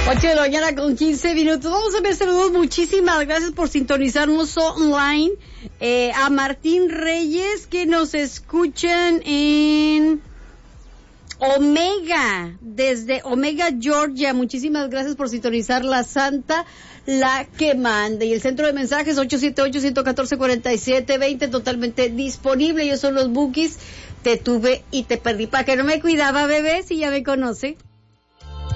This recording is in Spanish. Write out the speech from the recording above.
8 de la mañana con 15 minutos. Vamos a ver saludos. Muchísimas gracias por sintonizarnos online. A Martín Reyes, que nos escuchan en Omega, desde Omega, Georgia. Muchísimas gracias por sintonizar La Santa, la que manda. Y el centro de mensajes 878-114-4720, totalmente disponible. Ellos son los Bookies. Te tuve y te perdí. ¿Para que no me cuidaba, bebé? Si ya me conoce.